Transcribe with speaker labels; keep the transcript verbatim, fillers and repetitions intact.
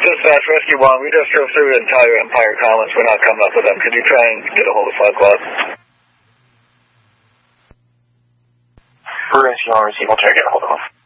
Speaker 1: Dispatch Rescue One, we just drove through the entire Empire Commons. We're not coming up with them. Could you try and get a hold of Five Club?
Speaker 2: For Rescue One, receive, we'll try to get a hold of them.